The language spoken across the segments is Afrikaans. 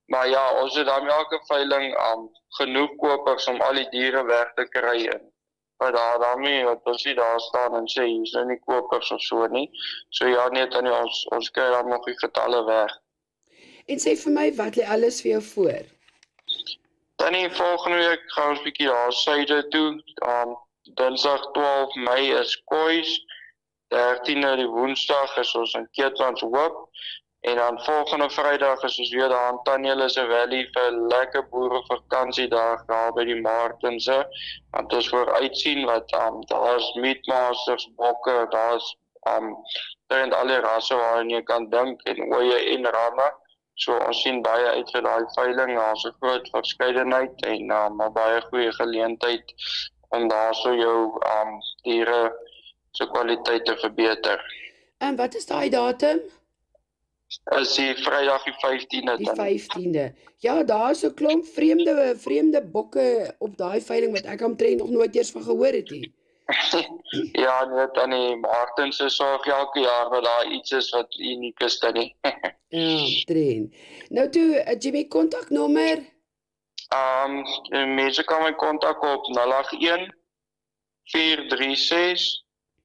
Maar ja, ons het dan elke veiling genoeg kopers om al die diere weg te kry in. Maar daarmee wat ons nie daar staan en sê, hier is nou nie kopers of so nie. So ja, nee, Tannie, ons kry dan nog die getalle weg. En sê vir my, wat lê alles vir jou voor? Tannie, volgende week gaan ons bietjie daar suide toe. Dinsdag 12 Mei is Koois. 13de die Woensdag is ons in Keetmanshoop. En dan volgende Vrydag is ons weer daar in Tannie Elise Valley vir 'n lekker boerevakansie daar by die Martense. Want ons vooruitsien wat daar's meatmasters, bokke, daar's en al die rasse waarin jy kan dink en oeye en ramme. So ons sien baie uit vir daai veiling, daar's 'n groot verskeidenheid en baie goeie geleentheid om daarso jou diere se kwaliteit te verbeter. En wat is daai datum? Is die Vrydag die 15de. Die 15de. Ja, daar is 'n klomp vreemde bokke op daai veiling wat ek omtrent nog nooit eers van gehoor het nie. Ja, net aan die Martense sorg elke jaar dat daar iets is wat uniek is dan nie. Omtrent. Nou toe, Jimmy, kontaknommer? Mense kan my kontak op 081 436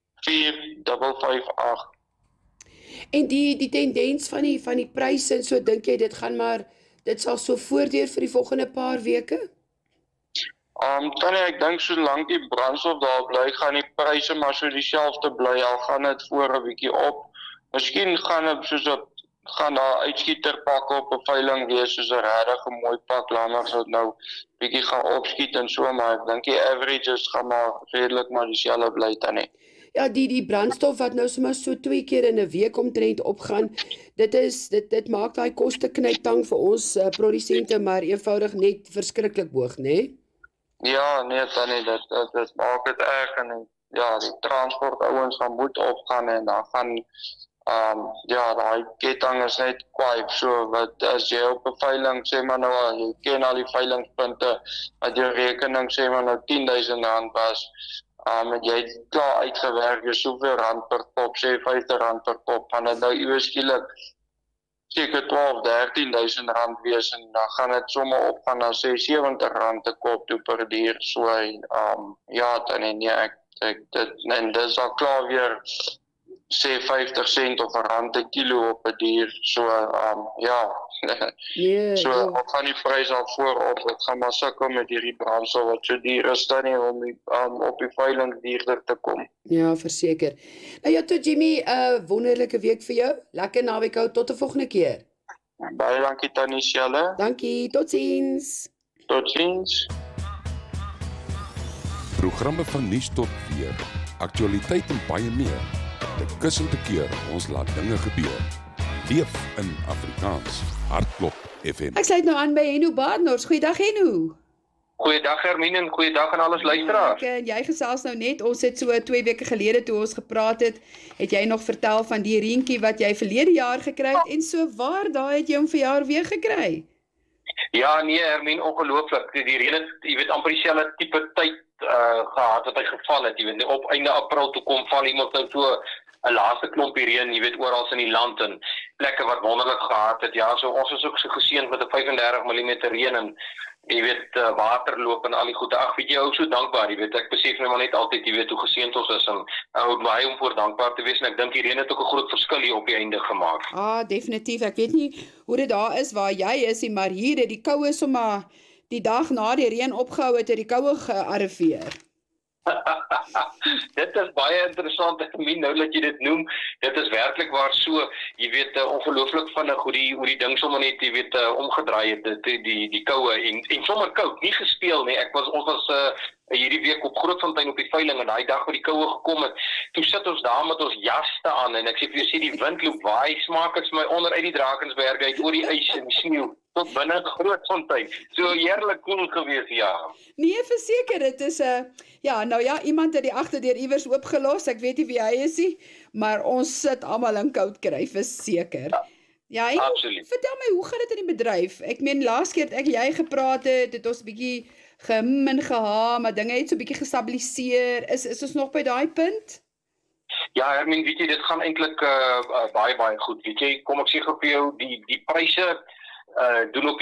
4558. En die tendens van die pryse en so, dink jy dit sal so voordeur vir die volgende paar weke? Tannie, ek dink solank die brandstof daar bly, gaan die pryse maar so dieselfde bly, al gaan dit voor 'n bietjie op. Miskien gaan daar uitskieterpakke op 'n veiling wees, soos 'n regtig mooi pak lammers wat nou bietjie gaan opskiet en so, maar ek dink die averages gaan maar redelik maar dieselfde bly, Tannie. Ja, die brandstof wat nou sommer so 2 keer in 'n week omtrent opgaan, dit maak daai koste knyptang vir ons produsente maar eenvoudig net verskriklik hoog, né? Ja, nee, Tannie, dit maak dit erg en ja, die transport ouens gaan moet opgaan en dan gaan daai ketting is net kwaai. So wat as jy op 'n veiling sê maar nou jy ken al die veilingpunte, dat jou rekening sê maar nou R10,000 was. En jy het klaar uitgewerk, jy soveel rand per kop, sê R50 per kop, gaan dit nou iewers skielik seker 12-13 000 rand wees en dan gaan dit sommer opgaan na sê R70 'n kop toe per dier. So ja, Tannie, nee, dit is al klaar weer sê 50 sent of R1 'n kilo op 'n dier. So ja. So op gaan die prys al voorop, dit gaan maar sukkel met hierdie brandstof wat so duur is dan nie om op die veiling duurder te kom. Ja, verseker. Nou ja, toe Jimmy, wonderlike week vir jou. Lekker naweek hou, tot 'n volgende keer. Baie dankie Tannie Selle. Dankie, totsiens. Totsiens. Programme van nuus tot weer, aktualiteit en baie meer. De kussende keer ons laat dinge gebeur. Leef in Afrikaans. Hartklop FM. Ek sluit nou aan by Henno Badenhorst. Goeiedag Henno. Goeiedag Hermine en goeiedag aan alles luisteraars. En jy gesels nou net, ons het so 2 weke gelede toe ons gepraat het jy nog vertel van die reentjie wat jy verlede jaar gekry het en so waar daai het jy hom vir jaar weer gekry. Ja nee Hermine, ongelooflik. Die reën het, jy weet, amper dieselfde tipe tyd gehad wat hy geval het. Jy weet, op einde April toe kom val iemand nou so 'n laaste klompie reën, jy weet, oral in die land en plekke wat wonderlik gehad het. Ja, so ons is ook so geseënd met 'n 35 mm reën en jy weet, water loop en al die goede. Ag, weet jy, ook so dankbaar, jy weet, ek besef nou maar net altyd, jy weet, hoe geseënd ons is en baie om voor dankbaar te wees en ek dink die reën het ook 'n groot verskil hier op die einde gemaak. Definitief. Ek weet nie hoe dit daar is waar jy is nie, maar hier het die koue sommer die dag na die reën opgehou het die koue gearriveer. Dit is baie interessant, nou dat jy dit noem, dit is werklik waar so, jy weet, ongelooflik vinnig hoe die ding sommer net, jy weet, omgedraai het, die koue en sommer koud, nie gespeel nie, ons was hierdie week op Grootfontein op die veiling en daai dag wat die koue gekom het, toe sit ons daar met ons jaste aan en ek sê vir jou, die wind loop waai, smaak het vir my onder uit die Drakensberg uit, oor die ys en die sneeu, tot binne Grootfontein. So heerlik koel gewees, ja. Nee, verseker, dit is iemand het die agterdeur iewers oopgelos, ek weet nie wie hy is nie, maar ons sit almal in koud kry, verseker. Ja, absoluut. Vertel my, hoe gaan dit in die bedryf? Ek meen, laas keer het jy gepraat het ons bietjie en geha, maar dinge het so bietjie gestabiliseer. Is ons nog by daai punt? Ja, Hermine, weet jy, dit gaan eintlik baie goed. Weet jy, kom ek sê vir jou, die pryse doen op